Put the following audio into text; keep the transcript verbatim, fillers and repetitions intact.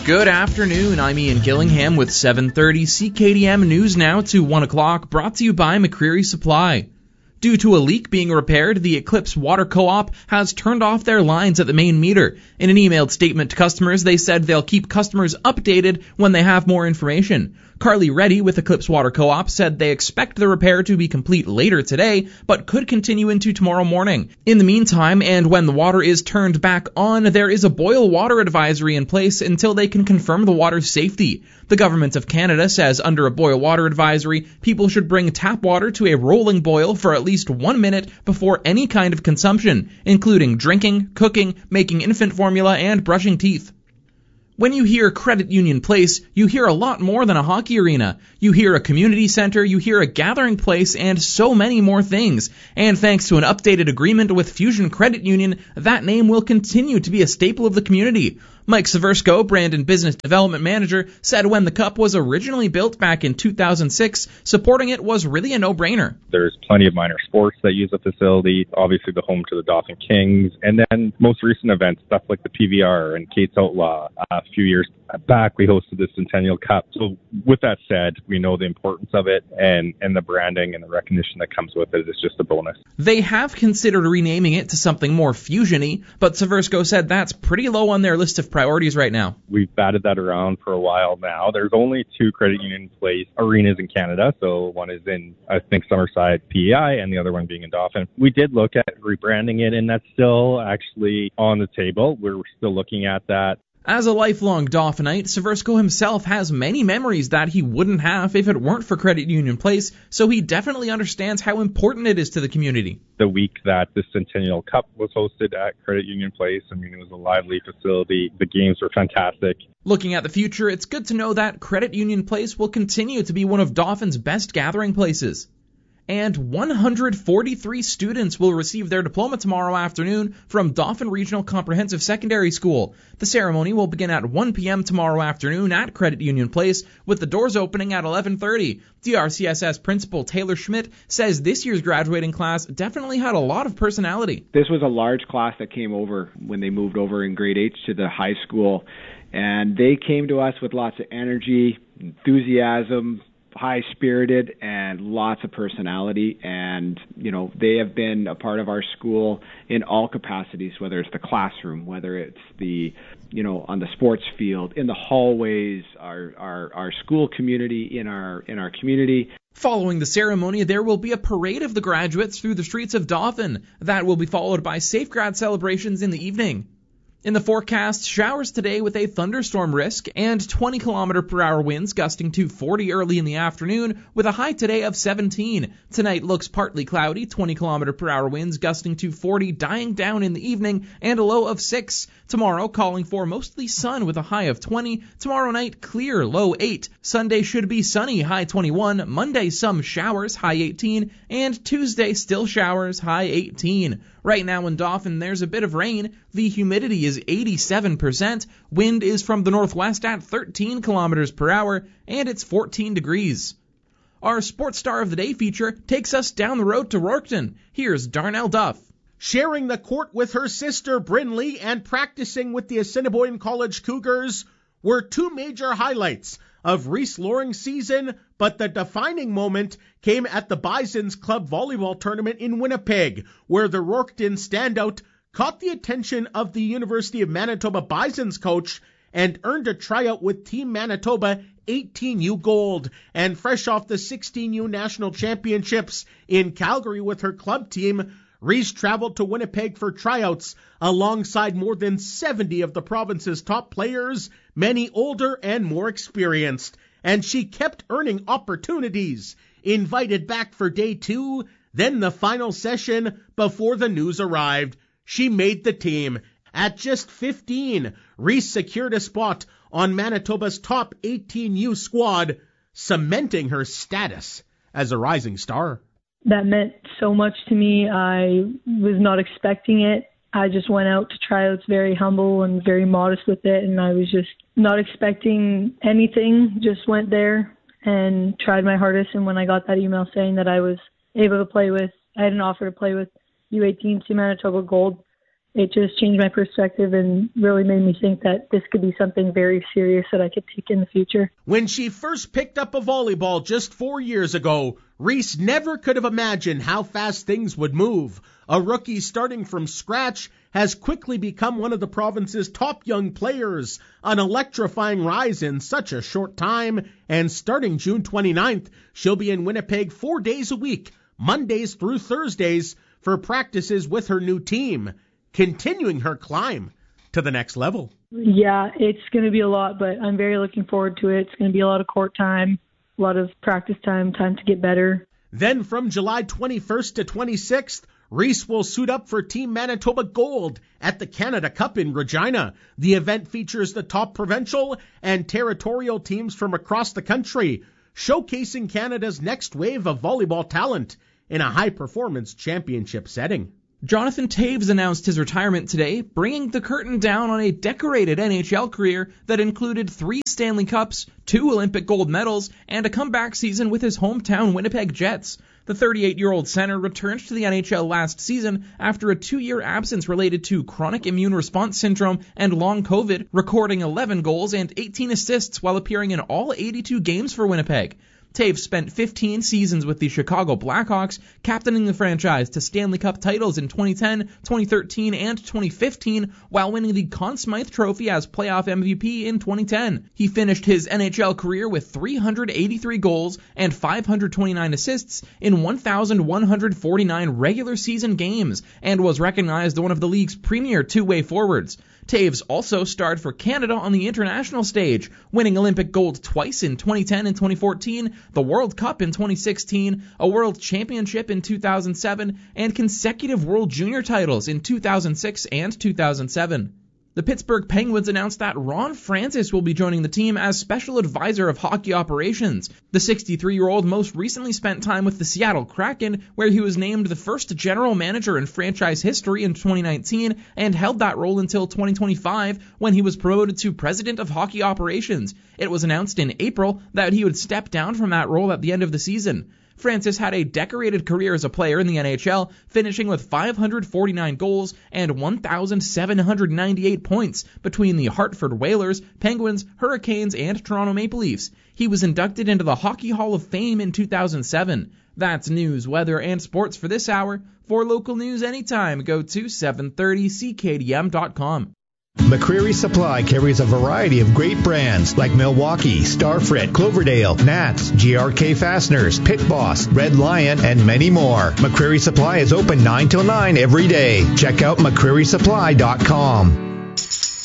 Good afternoon, I'm Ian Gillingham with seven thirty C K D M News Now to one o'clock, brought to you by McCreary Supply. Due to a leak being repaired, the Eclipse Water Co-op has turned off their lines at the main meter. In an emailed statement to customers, they said they'll keep customers updated when they have more information. Carly Reddy with Eclipse Water Co-op said they expect the repair to be complete later today, but could continue into tomorrow morning. In the meantime, and when the water is turned back on, there is a boil water advisory in place until they can confirm the water's safety. The Government of Canada says under a boil water advisory, people should bring tap water to a rolling boil for at least one minute before any kind of consumption, including drinking, cooking, making infant formula, and brushing teeth. When you hear Credit Union Place, you hear a lot more than a hockey arena. You hear a community center, you hear a gathering place, and so many more things. And thanks to an updated agreement with Fusion Credit Union, that name will continue to be a staple of the community. Mike Seversko, brand and business development manager, said when the Cup was originally built back in two thousand six, supporting it was really a no-brainer. There's plenty of minor sports that use the facility, obviously the home to the Dauphin Kings, and then most recent events, stuff like the P V R and Kate's Outlaw. A few years back, we hosted the Centennial Cup. So with that said, we know the importance of it, and, and the branding and the recognition that comes with it is just a bonus. They have considered renaming it to something more fusion-y, but Seversko said that's pretty low on their list of priorities right now. We've batted that around for a while now. There's only two Credit Union Place arenas in Canada, so one is in, I think, Summerside, P E I, and the other one being in Dauphin. We did look at rebranding it, and that's still actually on the table. We're still looking at that. As a lifelong Dauphinite, Seversko himself has many memories that he wouldn't have if it weren't for Credit Union Place, so he definitely understands how important it is to the community. The week that the Centennial Cup was hosted at Credit Union Place, I mean, it was a lively facility. The games were fantastic. Looking at the future, it's good to know that Credit Union Place will continue to be one of Daufin's best gathering places. And one hundred forty-three students will receive their diploma tomorrow afternoon from Dauphin Regional Comprehensive Secondary School. The ceremony will begin at one p.m. tomorrow afternoon at Credit Union Place, with the doors opening at eleven thirty. D R C S S Principal Taylor Schmidt says this year's graduating class definitely had a lot of personality. This was a large class that came over when they moved over in grade eight to the high school, and they came to us with lots of energy, enthusiasm, high-spirited, and lots of personality. And, you know, they have been a part of our school in all capacities, whether it's the classroom, whether it's the, you know, on the sports field, in the hallways, our our, our school community, in our in our community. Following the ceremony, there will be a parade of the graduates through the streets of Dauphin. That will be followed by safe grad celebrations in the evening. In the forecast, showers today with a thunderstorm risk and twenty kilometer per hour winds gusting to forty early in the afternoon with a high today of seventeen. Tonight looks partly cloudy, twenty kilometer per hour winds gusting to forty, dying down in the evening, and a low of six. Tomorrow calling for mostly sun with a high of twenty. Tomorrow night clear, low eight. Sunday should be sunny, high twenty-one. Monday some showers, high eighteen. And Tuesday still showers, high eighteen. Right now in Dauphin, there's a bit of rain. The humidity is eighty-seven percent. Wind is from the northwest at thirteen kilometers per hour, and it's fourteen degrees. Our Sports Star of the Day feature takes us down the road to Rorkton. Here's Darnell Duff. Sharing the court with her sister Brynn Lee and practicing with the Assiniboine College Cougars were two major highlights of Reese Loring's season, but the defining moment came at the Bisons Club Volleyball Tournament in Winnipeg, where the Rorkton standout caught the attention of the University of Manitoba Bisons coach and earned a tryout with Team Manitoba eighteen U Gold. And fresh off the sixteen U National Championships in Calgary with her club team, Reese traveled to Winnipeg for tryouts alongside more than seventy of the province's top players, many older and more experienced. And she kept earning opportunities. Invited back for day two, then the final session before the news arrived. She made the team. At just fifteen, Reese secured a spot on Manitoba's top eighteen U squad, cementing her status as a rising star. That meant so much to me. I was not expecting it. I just went out to tryouts very humble and very modest with it, and I was just not expecting anything. Just went there and tried my hardest, and when I got that email saying that I was able to play with, I had an offer to play with U eighteen Team Manitoba Gold, it just changed my perspective and really made me think that this could be something very serious that I could take in the future. When she first picked up a volleyball just four years ago, Reese never could have imagined how fast things would move. A rookie starting from scratch has quickly become one of the province's top young players, an electrifying rise in such a short time, and starting June twenty-ninth, she'll be in Winnipeg four days a week, Mondays through Thursdays, for practices with her new team, continuing her climb to the next level. Yeah, it's going to be a lot, but I'm very looking forward to it. It's going to be a lot of court time, a lot of practice time, time to get better. Then from July twenty-first to twenty-sixth, Reese will suit up for Team Manitoba Gold at the Canada Cup in Regina. The event features the top provincial and territorial teams from across the country, showcasing Canada's next wave of volleyball talent in a high-performance championship setting. Jonathan Toews announced his retirement today, bringing the curtain down on a decorated N H L career that included three Stanley Cups, two Olympic gold medals, and a comeback season with his hometown Winnipeg Jets. The thirty-eight-year-old center returned to the N H L last season after a two-year absence related to chronic immune response syndrome and long COVID, recording eleven goals and eighteen assists while appearing in all eighty-two games for Winnipeg. Toews spent fifteen seasons with the Chicago Blackhawks, captaining the franchise to Stanley Cup titles in twenty ten, twenty thirteen, and twenty fifteen, while winning the Conn Smythe Trophy as playoff M V P in twenty ten. He finished his N H L career with three hundred eighty-three goals and five hundred twenty-nine assists in one thousand one hundred forty-nine regular season games, and was recognized as one of the league's premier two-way forwards. Toews also starred for Canada on the international stage, winning Olympic gold twice in twenty ten and twenty fourteen, the World Cup in twenty sixteen, a World Championship in two thousand seven, and consecutive World Junior titles in two thousand six and two thousand seven. The Pittsburgh Penguins announced that Ron Francis will be joining the team as special advisor of hockey operations. The sixty-three-year-old most recently spent time with the Seattle Kraken, where he was named the first general manager in franchise history in twenty nineteen and held that role until twenty twenty-five, when he was promoted to president of hockey operations. It was announced in April that he would step down from that role at the end of the season. Francis had a decorated career as a player in the N H L, finishing with five hundred forty-nine goals and one thousand seven hundred ninety-eight points between the Hartford Whalers, Penguins, Hurricanes, and Toronto Maple Leafs. He was inducted into the Hockey Hall of Fame in two thousand seven. That's news, weather, and sports for this hour. For local news anytime, go to seven thirty C K D M dot com. McCreary Supply carries a variety of great brands like Milwaukee, Starfrit, Cloverdale, Nats, G R K Fasteners, Pit Boss, Red Lion, and many more. McCreary Supply is open nine till nine every day. Check out McCreary Supply dot com.